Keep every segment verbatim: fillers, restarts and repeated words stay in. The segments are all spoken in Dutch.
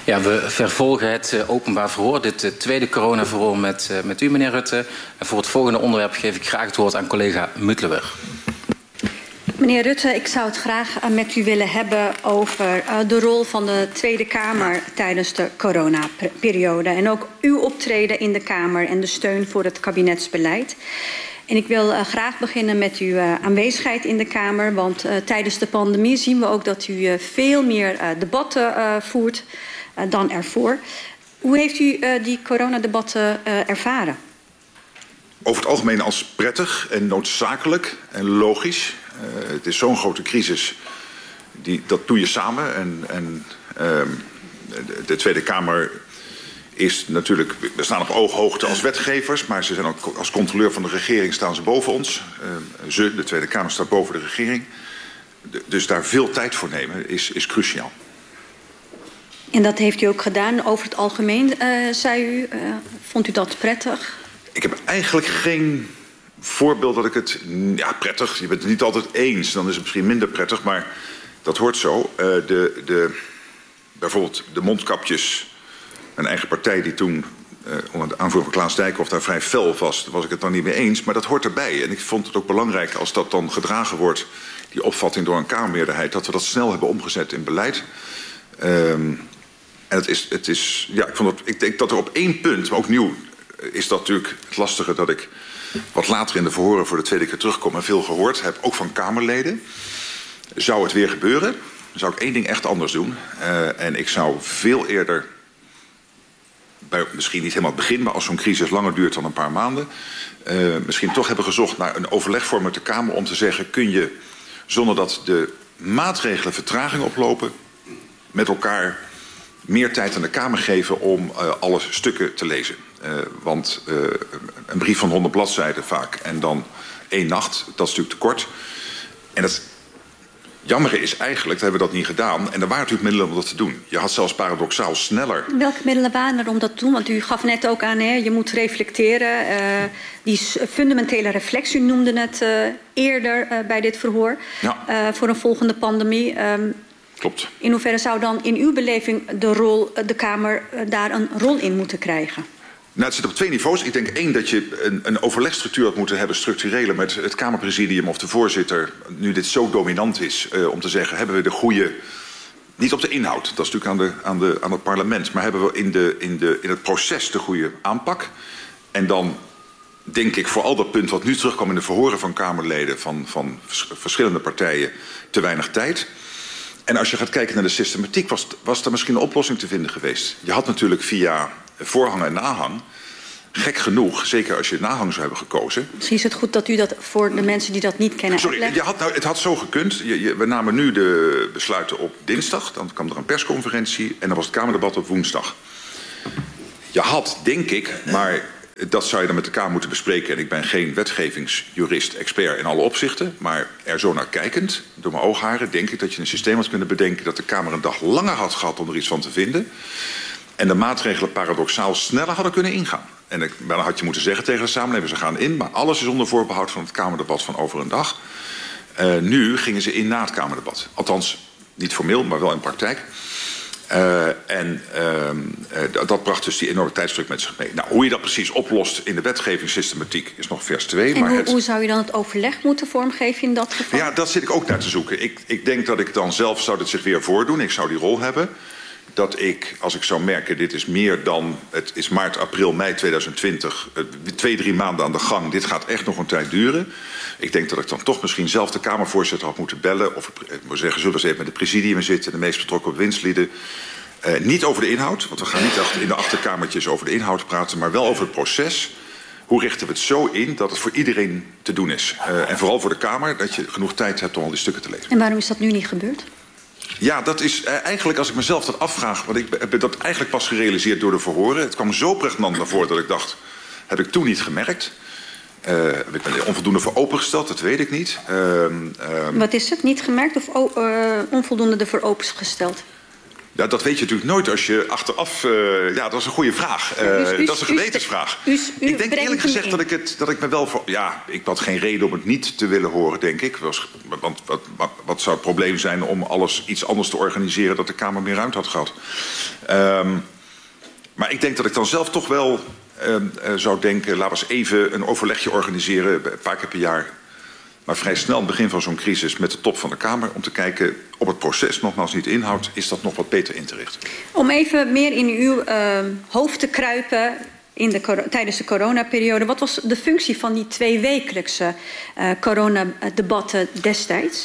Ja, we vervolgen het uh, openbaar verhoor, dit uh, tweede coronaverhoor met, uh, met u, meneer Rutte. En voor het volgende onderwerp geef ik graag het woord aan collega Mutlewer. Meneer Rutte, ik zou het graag uh, met u willen hebben over uh, de rol van de Tweede Kamer tijdens de coronaperiode. En ook uw optreden in de Kamer en de steun voor het kabinetsbeleid. En ik wil uh, graag beginnen met uw uh, aanwezigheid in de Kamer. Want uh, tijdens de pandemie zien we ook dat u uh, veel meer uh, debatten uh, voert uh, dan ervoor. Hoe heeft u uh, die coronadebatten uh, ervaren? Over het algemeen als prettig en noodzakelijk en logisch. Uh, het is zo'n grote crisis, die, dat doe je samen. En, en uh, de, de Tweede Kamer is natuurlijk, we staan op ooghoogte als wetgevers, maar ze zijn ook als controleur van de regering staan ze boven ons. Uh, ze, de Tweede Kamer, staat boven de regering. De, dus daar veel tijd voor nemen is, is cruciaal. En dat heeft u ook gedaan over het algemeen, uh, zei u. Uh, vond u dat prettig? Ik heb eigenlijk geen voorbeeld dat ik het... Ja, prettig. Je bent het niet altijd eens. Dan is het misschien minder prettig, maar dat hoort zo. Uh, de, de, bijvoorbeeld de mondkapjes. Een eigen partij die toen, uh, onder de aanvoering van Klaas Dijkhoff, daar vrij fel was. Daar was ik het dan niet mee eens. Maar dat hoort erbij. En ik vond het ook belangrijk als dat dan gedragen wordt, die opvatting door een Kamermeerderheid, dat we dat snel hebben omgezet in beleid. Um, en het is, het is, ja, ik, vond dat, ik denk dat er op één punt, maar ook nieuw, is dat natuurlijk het lastige dat ik wat later in de verhoren voor de tweede keer terugkom en veel gehoord heb, ook van Kamerleden. Zou het weer gebeuren, dan zou ik één ding echt anders doen. Uh, en ik zou veel eerder, bij, misschien niet helemaal het begin, maar als zo'n crisis langer duurt dan een paar maanden, uh, misschien toch hebben gezocht naar een overlegvorm met de Kamer om te zeggen, kun je, zonder dat de maatregelen vertraging oplopen, met elkaar meer tijd aan de Kamer geven om uh, alle stukken te lezen. Uh, want uh, een brief van honderd bladzijden vaak en dan één nacht, dat is natuurlijk te kort. En het jammere is eigenlijk, dat hebben we dat niet gedaan. En er waren natuurlijk middelen om dat te doen. Je had zelfs paradoxaal sneller. Welke middelen waren er om dat te doen? Want u gaf net ook aan, hè, je moet reflecteren. Uh, die fundamentele reflectie, u noemde het uh, eerder uh, bij dit verhoor. Ja. Uh, voor een volgende pandemie. Um, Klopt. In hoeverre zou dan in uw beleving de, rol, de Kamer uh, daar een rol in moeten krijgen? Nou, het zit op twee niveaus. Ik denk één dat je een, een overlegstructuur had moeten hebben, structurele, met het Kamerpresidium of de voorzitter, nu dit zo dominant is, uh, om te zeggen, hebben we de goede, niet op de inhoud, dat is natuurlijk aan, de, aan, de, aan het parlement, maar hebben we in, de, in, de, in het proces de goede aanpak. En dan denk ik voor al dat punt wat nu terugkwam in de verhoren van Kamerleden van, van vers, verschillende partijen, te weinig tijd. En als je gaat kijken naar de systematiek, was, was er misschien een oplossing te vinden geweest. Je had natuurlijk via voorhang en nahang, gek genoeg, zeker als je nahang zou hebben gekozen. Misschien is het goed dat u dat voor de mensen die dat niet kennen Sorry, je had, nou, het had zo gekund. Je, je, we namen nu de besluiten op dinsdag, dan kwam er een persconferentie en dan was het Kamerdebat op woensdag. Je had, denk ik, maar dat zou je dan met de Kamer moeten bespreken. En ik ben geen wetgevingsjurist, expert in alle opzichten, maar er zo naar kijkend, door mijn oogharen, denk ik dat je een systeem had kunnen bedenken dat de Kamer een dag langer had gehad om er iets van te vinden. En de maatregelen paradoxaal sneller hadden kunnen ingaan. En ik, dan had je moeten zeggen tegen de samenleving, ze gaan in, maar alles is onder voorbehoud van het Kamerdebat van over een dag. Uh, nu gingen ze in na het Kamerdebat. Althans, niet formeel, maar wel in praktijk. Uh, en uh, uh, dat bracht dus die enorme tijdsdruk met zich mee. Nou, hoe je dat precies oplost in de wetgevingssystematiek is nog vers twee. En maar hoe, het... hoe zou je dan het overleg moeten vormgeven in dat geval? Ja, dat zit ik ook naar te zoeken. Ik, ik denk dat ik dan zelf zou het zich weer voordoen. Ik zou die rol hebben. Dat ik, als ik zou merken, dit is meer dan, het is maart, april, mei tweeduizend twintig, twee, drie maanden aan de gang, dit gaat echt nog een tijd duren. Ik denk dat ik dan toch misschien zelf de Kamervoorzitter had moeten bellen, of ik moet zeggen, zullen we eens even met het presidium zitten, de meest betrokken bewindslieden. Uh, niet over de inhoud, want we gaan niet in de achterkamertjes over de inhoud praten, maar wel over het proces. Hoe richten we het zo in dat het voor iedereen te doen is? Uh, en vooral voor de Kamer, dat je genoeg tijd hebt om al die stukken te lezen. En waarom is dat nu niet gebeurd? Ja, dat is uh, eigenlijk, als ik mezelf dat afvraag, want ik heb dat eigenlijk pas gerealiseerd door de verhoren. Het kwam zo pregnant naar voren dat ik dacht, heb ik toen niet gemerkt. Uh, heb ik me onvoldoende voor opengesteld, dat weet ik niet. Uh, uh, Wat is het? Niet gemerkt of uh, onvoldoende ervoor opengesteld? Ja, dat weet je natuurlijk nooit als je achteraf... Uh, ja, dat is een goede vraag. Uh, u, u, dat is een gewetensvraag. U, u, u ik denk eerlijk gezegd dat ik, het, dat ik me wel... Voor, ja, ik had geen reden om het niet te willen horen, denk ik. Was, want wat, wat, wat zou het probleem zijn om alles iets anders te organiseren... dat de Kamer meer ruimte had gehad? Um, maar ik denk dat ik dan zelf toch wel uh, uh, zou denken... laten we eens even een overlegje organiseren, een paar keer per jaar... maar vrij snel aan het begin van zo'n crisis met de top van de Kamer... om te kijken op het proces, nogmaals niet inhoud... is dat nog wat beter in te richten. Om even meer in uw uh, hoofd te kruipen in de, tijdens de coronaperiode... wat was de functie van die tweewekelijkse uh, coronadebatten destijds?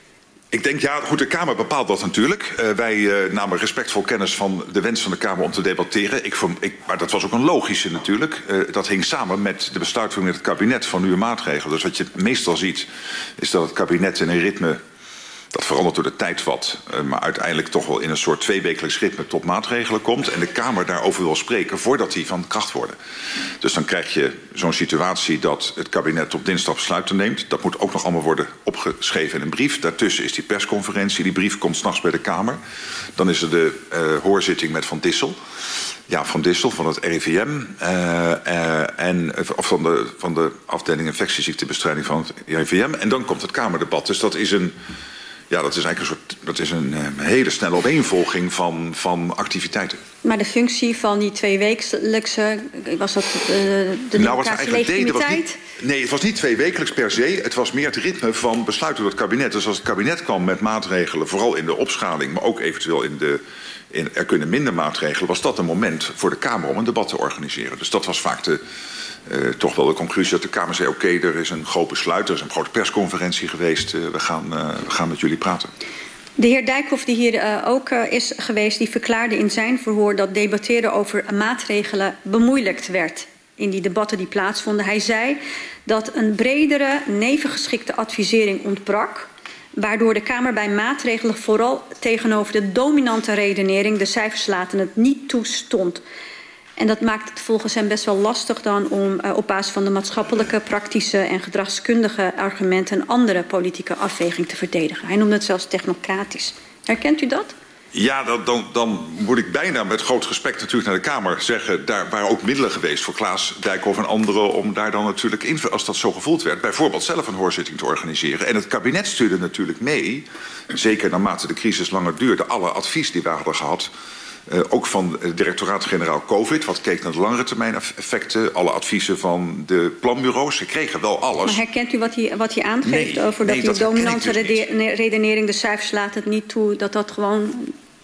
Ik denk, ja, goed, de Kamer bepaalt dat natuurlijk. Uh, wij uh, namen respectvol kennis van de wens van de Kamer om te debatteren. Ik, ik, maar dat was ook een logische natuurlijk. Uh, dat hing samen met de besluitvorming met het kabinet van nieuwe maatregelen. Dus wat je meestal ziet, is dat het kabinet in een ritme... dat verandert door de tijd wat, uh, maar uiteindelijk toch wel in een soort tweewekelijks ritme tot maatregelen komt. En de Kamer daarover wil spreken voordat die van kracht worden. Dus dan krijg je zo'n situatie dat het kabinet op dinsdag besluiten neemt. Dat moet ook nog allemaal worden opgeschreven in een brief. Daartussen is die persconferentie. Die brief komt 's nachts bij de Kamer. Dan is er de uh, hoorzitting met Van Dissel. Ja, Van Dissel van het R I V M. Uh, uh, en, of van de, van de afdeling infectieziektebestrijding van het R I V M. En dan komt het Kamerdebat. Dus dat is een... Ja, dat is eigenlijk een soort, dat is een, een hele snelle opeenvolging van, van activiteiten. Maar de functie van die tweewekelijkse, was dat uh, de democratische nou, legitimiteit? Niet, nee, het was niet tweewekelijks per se. Het was meer het ritme van besluiten door het kabinet. Dus als het kabinet kwam met maatregelen, vooral in de opschaling... maar ook eventueel in de... In, er kunnen minder maatregelen, was dat een moment voor de Kamer om een debat te organiseren. Dus dat was vaak de, uh, toch wel de conclusie dat de Kamer zei... oké, okay, er is een groot besluit, er is een grote persconferentie geweest... Uh, we, gaan, uh, we gaan met jullie praten. De heer Dijkhoff, die hier uh, ook uh, is geweest... die verklaarde in zijn verhoor dat debatteren over maatregelen bemoeilijkt werd... in die debatten die plaatsvonden. Hij zei dat een bredere, nevengeschikte advisering ontbrak... waardoor de Kamer bij maatregelen vooral tegenover de dominante redenering... de cijfers laten het niet toestond. En dat maakt het volgens hem best wel lastig dan om uh, op basis van de maatschappelijke, praktische en gedragskundige argumenten... een andere politieke afweging te verdedigen. Hij noemde het zelfs technocratisch. Herkent u dat? Ja, dan, dan, dan moet ik bijna met groot respect natuurlijk naar de Kamer zeggen... daar waren ook middelen geweest voor Klaas Dijkhoff en anderen... om daar dan natuurlijk, in, als dat zo gevoeld werd... bijvoorbeeld zelf een hoorzitting te organiseren. En het kabinet stuurde natuurlijk mee... zeker naarmate de crisis langer duurde... alle advies die we hadden gehad... Uh, ook van het directoraat-generaal COVID... wat keek naar de langere termijn effecten... alle adviezen van de planbureaus. Ze kregen wel alles. Maar herkent u wat hij, wat hij aangeeft... Nee, over dat nee, die dat dominante dus rede redenering... de cijfers laten het niet toe... dat dat gewoon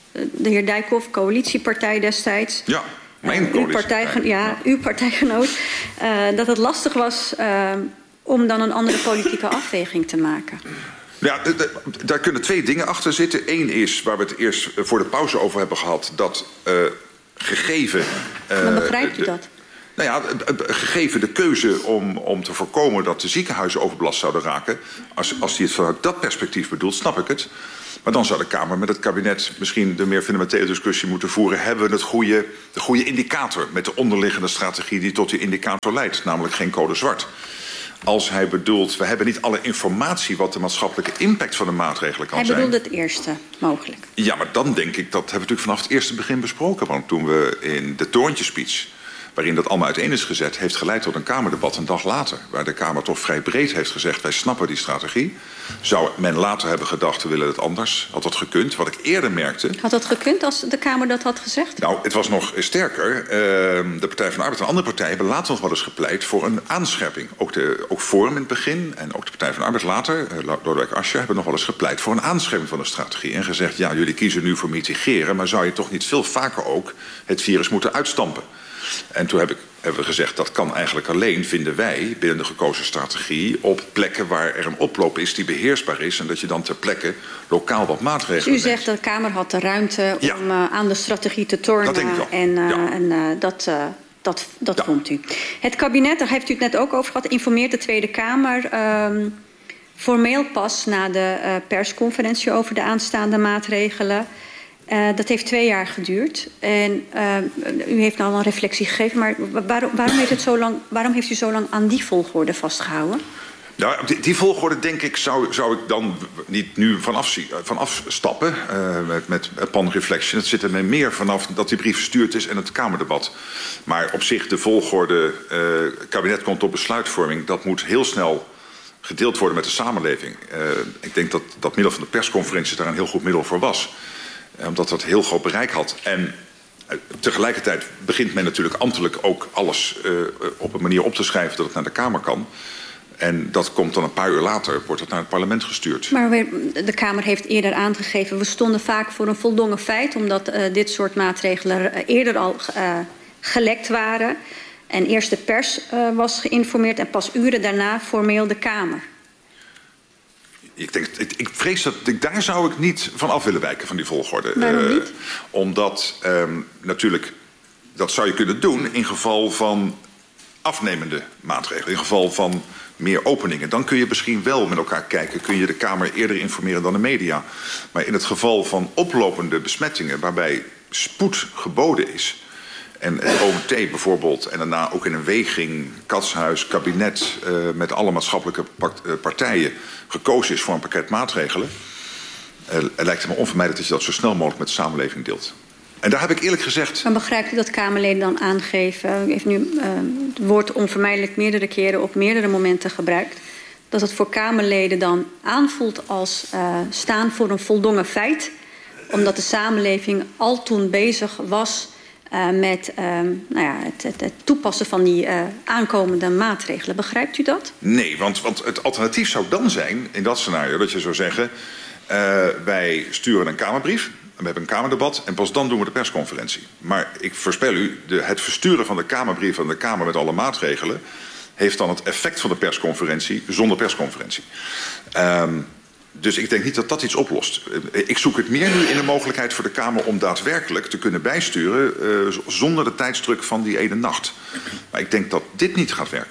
de heer Dijkhoff, coalitiepartij destijds... Ja, mijn uh, uw, partijgen, ja, ja. uw partijgenoot... Uh, dat het lastig was uh, om dan een andere politieke afweging te maken... Ja, daar kunnen twee dingen achter zitten. Eén is, waar we het eerst voor de pauze over hebben gehad... dat uh, gegeven... Uh, maar begrijpt u dat? Nou ja, gegeven de keuze om, om te voorkomen dat de ziekenhuizen overbelast zouden raken... als, als hij het vanuit dat perspectief bedoelt, snap ik het. Maar dan zou de Kamer met het kabinet misschien de meer fundamentele discussie moeten voeren... hebben we het goede, de goede indicator met de onderliggende strategie die tot die indicator leidt... namelijk geen code zwart. Als hij bedoelt, we hebben niet alle informatie... wat de maatschappelijke impact van de maatregelen kan hij zijn. Hij bedoelde het eerste, mogelijk. Ja, maar dan denk ik, dat hebben we natuurlijk vanaf het eerste begin besproken. Want toen we in de Torentjespeech... waarin dat allemaal uiteen is gezet... heeft geleid tot een Kamerdebat een dag later... waar de Kamer toch vrij breed heeft gezegd... wij snappen die strategie. Zou men later hebben gedacht, we willen het anders? Had dat gekund? Wat ik eerder merkte... Had dat gekund als de Kamer dat had gezegd? Nou, het was nog sterker. Uh, de Partij van de Arbeid en andere partijen... hebben later nog wel eens gepleit voor een aanscherping. Ook, de, ook Forum in het begin en ook de Partij van de Arbeid later... Uh, Lodewijk Asscher hebben nog wel eens gepleit... voor een aanscherping van de strategie. En gezegd, ja, jullie kiezen nu voor mitigeren... maar zou je toch niet veel vaker ook het virus moeten uitstampen? En toen heb ik, hebben we gezegd, dat kan eigenlijk alleen, vinden wij... binnen de gekozen strategie op plekken waar er een oploop is... die beheersbaar is en dat je dan ter plekke lokaal wat maatregelen Dus u zegt dat de Kamer had de ruimte ja. om uh, aan de strategie te tornen. Dat denk ik wel. En, uh, ja. en uh, dat, uh, dat, dat ja. vond u. Het kabinet, daar heeft u het net ook over gehad... informeert de Tweede Kamer... Um, formeel pas na de uh, persconferentie over de aanstaande maatregelen... Uh, dat heeft twee jaar geduurd. En uh, u heeft nou al een reflectie gegeven. Maar waarom, waarom, heeft het zo lang, waarom heeft u zo lang aan die volgorde vastgehouden? Nou, die, die volgorde, denk ik, zou, zou ik dan niet nu vanaf, vanaf stappen uh, met, met Pan Reflection. Het zit er meer vanaf dat die brief verstuurd is en het Kamerdebat. Maar op zich, de volgorde, uh, kabinet komt tot besluitvorming, dat moet heel snel gedeeld worden met de samenleving. Uh, ik denk dat dat middel van de persconferentie daar een heel goed middel voor was. Uh, omdat dat heel groot bereik had. En uh, tegelijkertijd begint men natuurlijk ambtelijk ook alles uh, op een manier op te schrijven dat het naar de Kamer kan. En dat komt dan een paar uur later, wordt het naar het parlement gestuurd. Maar de Kamer heeft eerder aangegeven, we stonden vaak voor een voldongen feit, omdat uh, dit soort maatregelen uh, eerder al uh, gelekt waren. En eerst de pers uh, was geïnformeerd en pas uren daarna formeel de Kamer. Ik, denk, ik, ik vrees dat ik, daar zou ik niet van af willen wijken van die volgorde. Waarom niet? Uh, omdat um, natuurlijk, dat zou je kunnen doen in geval van afnemende maatregelen. In geval van meer openingen. Dan kun je misschien wel met elkaar kijken. Kun je de Kamer eerder informeren dan de media. Maar in het geval van oplopende besmettingen, waarbij spoed geboden is, en het O M T bijvoorbeeld, en daarna ook in een weging, katshuis, kabinet, uh, met alle maatschappelijke partijen gekozen is voor een pakket maatregelen, uh, lijkt het me onvermijdelijk dat je dat zo snel mogelijk met de samenleving deelt. En daar heb ik eerlijk gezegd. Maar begrijpt u dat Kamerleden dan aangeven, u heeft nu uh, het woord onvermijdelijk meerdere keren op meerdere momenten gebruikt, dat het voor Kamerleden dan aanvoelt als uh, staan voor een voldongen feit, omdat de samenleving al toen bezig was Uh, met uh, nou ja, het, het, het toepassen van die uh, aankomende maatregelen. Begrijpt u dat? Nee, want, want het alternatief zou dan zijn, in dat scenario, dat je zou zeggen, uh, wij sturen een Kamerbrief, we hebben een Kamerdebat en pas dan doen we de persconferentie. Maar ik voorspel u, de, het versturen van de Kamerbrief aan de Kamer met alle maatregelen heeft dan het effect van de persconferentie zonder persconferentie. Um, Dus ik denk niet dat dat iets oplost. Ik zoek het meer nu in de mogelijkheid voor de Kamer om daadwerkelijk te kunnen bijsturen uh, zonder de tijdsdruk van die ene nacht. Maar ik denk dat dit niet gaat werken.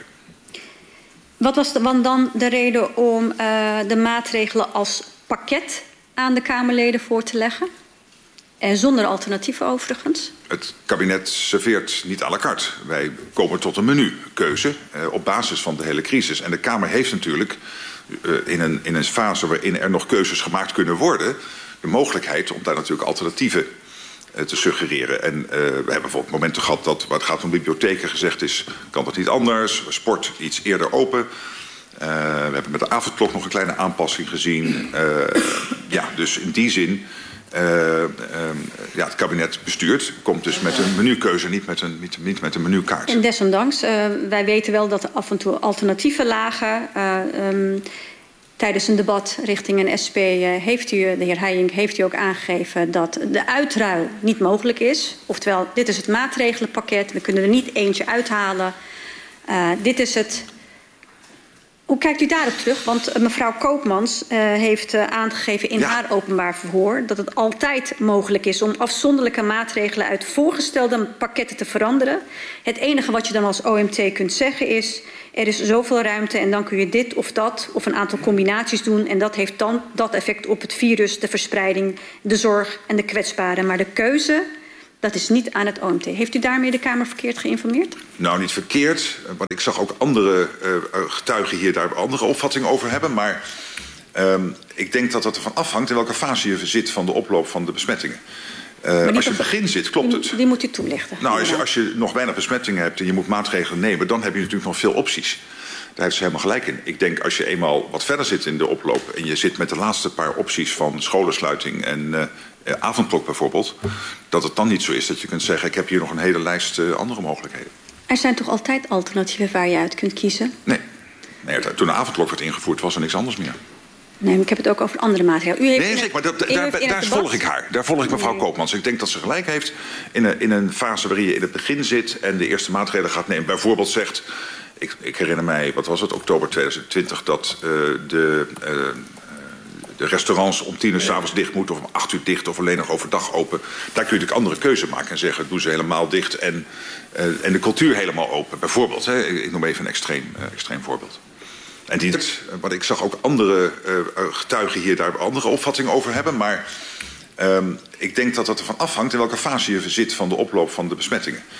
Wat was de, dan de reden om uh, de maatregelen als pakket aan de Kamerleden voor te leggen? En zonder alternatieven overigens? Het kabinet serveert niet à la carte. Wij komen tot een menukeuze uh, op basis van de hele crisis. En de Kamer heeft natuurlijk uh, in, een, in een fase waarin er nog keuzes gemaakt kunnen worden, de mogelijkheid om daar natuurlijk alternatieven uh, te suggereren. En uh, we hebben bijvoorbeeld momenten gehad dat, waar het gaat om bibliotheken, gezegd is, kan dat niet anders? Sport iets eerder open. Uh, we hebben met de avondklok nog een kleine aanpassing gezien. Uh, ja, dus in die zin, Uh, uh, ja, het kabinet bestuurt, komt dus met een menukeuze, niet met een, niet, niet met een menukaart. En desondanks, uh, wij weten wel dat er af en toe alternatieven lagen. Uh, um, tijdens een debat richting een S P uh, heeft u, de heer Heijink, heeft u ook aangegeven dat de uitruil niet mogelijk is. Oftewel, dit is het maatregelenpakket, we kunnen er niet eentje uithalen. Uh, dit is het. Hoe kijkt u daarop terug? Want uh, mevrouw Koopmans uh, heeft uh, aangegeven in ja. haar openbaar verhoor dat het altijd mogelijk is om afzonderlijke maatregelen uit voorgestelde pakketten te veranderen. Het enige wat je dan als O M T kunt zeggen is, er is zoveel ruimte en dan kun je dit of dat of een aantal combinaties doen. En dat heeft dan dat effect op het virus, de verspreiding, de zorg en de kwetsbaren. Maar de keuze, dat is niet aan het O M T. Heeft u daarmee de Kamer verkeerd geïnformeerd? Nou, niet verkeerd. Want ik zag ook andere uh, getuigen hier daar andere opvattingen over hebben. Maar um, ik denk dat het ervan afhangt in welke fase je zit van de oploop van de besmettingen. Uh, als je in het begin zit, klopt het. Die, die moet u toelichten. Nou, als je, als je nog weinig besmettingen hebt en je moet maatregelen nemen, dan heb je natuurlijk nog veel opties. Daar heeft ze helemaal gelijk in. Ik denk als je eenmaal wat verder zit in de oploop en je zit met de laatste paar opties van scholensluiting en uh, avondklok bijvoorbeeld, dat het dan niet zo is dat je kunt zeggen, ik heb hier nog een hele lijst uh, andere mogelijkheden. Er zijn toch altijd alternatieven waar je uit kunt kiezen? Nee. nee toen de avondklok werd ingevoerd was er niks anders meer. Nee, maar ik heb het ook over andere maatregelen. U heeft nee, zeker, maar dat, daar, daar, daar volg ik haar. Daar volg ik mevrouw nee. Koopmans. Ik denk dat ze gelijk heeft in een, in een fase waarin je in het begin zit en de eerste maatregelen gaat nemen. Bijvoorbeeld zegt, ik, ik herinner mij, wat was het, oktober tweeduizend twintig, dat uh, de, uh, de restaurants om tien uur 's avonds dicht moeten of om acht uur dicht of alleen nog overdag open. Daar kun je natuurlijk andere keuze maken en zeggen, doe ze helemaal dicht en, uh, en de cultuur helemaal open. Bijvoorbeeld, hè, ik noem even een extreem, uh, extreem voorbeeld. En die, wat ik zag ook andere uh, getuigen hier daar andere opvattingen over hebben. Maar um, ik denk dat het ervan afhangt in welke fase je zit van de oploop van de besmettingen.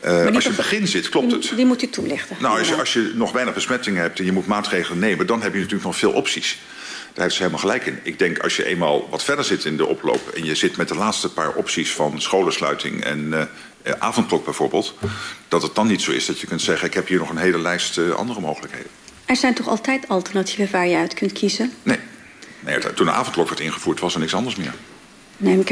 Uh, als je op het begin zit, klopt die, het. Die moet u toelichten. Nou, als je, als je nog weinig besmettingen hebt en je moet maatregelen nemen, dan heb je natuurlijk nog veel opties. Daar heeft ze helemaal gelijk in. Ik denk als je eenmaal wat verder zit in de oploop en je zit met de laatste paar opties van scholensluiting en uh, avondklok bijvoorbeeld, dat het dan niet zo is dat je kunt zeggen, ik heb hier nog een hele lijst uh, andere mogelijkheden. Er zijn toch altijd alternatieven waar je uit kunt kiezen? Nee. nee toen de avondklok werd ingevoerd was er niks anders meer. Nee, ik heb